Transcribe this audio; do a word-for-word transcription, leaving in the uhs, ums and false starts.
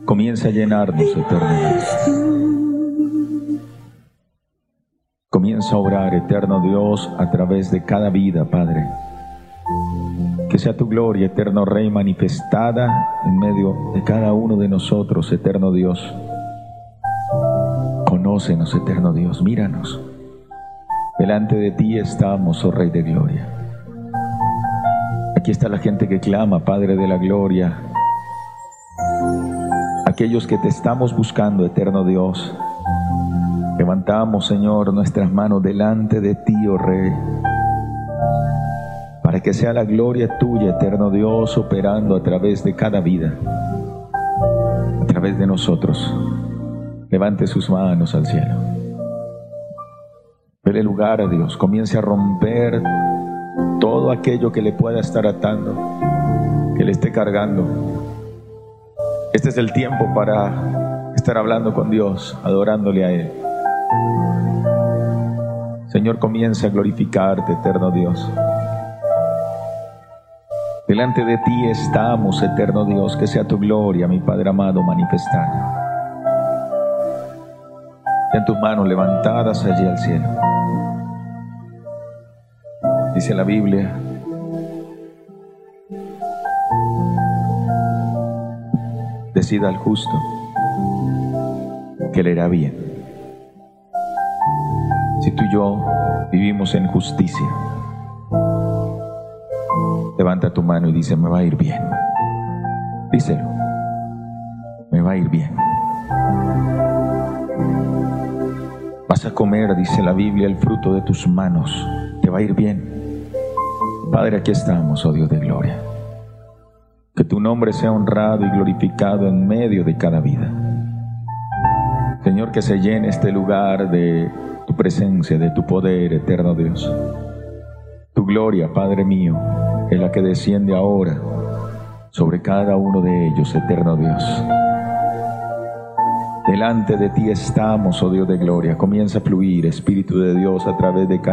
Comienza a llenarnos, eterno Dios. Comienza a obrar, eterno Dios, a través de cada vida, Padre. Que sea tu gloria, eterno Rey, manifestada en medio de cada uno de nosotros, eterno Dios. Conócenos, eterno Dios, míranos. Delante de ti estamos, oh Rey de gloria. Aquí está la gente que clama, Padre de la gloria. Aquellos que te estamos buscando, eterno Dios. Levantamos, Señor, nuestras manos delante de ti, oh Rey, para que sea la gloria tuya, eterno Dios, operando a través de cada vida, a través de nosotros. Levante sus manos al cielo. Dele lugar a Dios. Comience a romper todo aquello que le pueda estar atando, que le esté cargando. Este es el tiempo para estar hablando con Dios, adorándole a Él. Señor, comienza a glorificarte, eterno Dios. Delante de ti estamos, eterno Dios, que sea tu gloria, mi Padre amado, manifestada. Ten tus manos levantadas allí al cielo. Dice la Biblia: decida al justo que le irá bien. Si tú y yo vivimos en justicia, levanta tu mano y dice: me va a ir bien. Díselo: me va a ir bien. Vas a comer, dice la Biblia, el fruto de tus manos. Te va a ir bien. Padre, aquí estamos, oh Dios de gloria. Que tu nombre sea honrado y glorificado en medio de cada vida. Señor, que se llene este lugar de tu presencia, de tu poder, eterno Dios. Tu gloria, Padre mío, es la que desciende ahora sobre cada uno de ellos, eterno Dios. Delante de ti estamos, oh Dios de gloria. Comienza a fluir, Espíritu de Dios, a través de cada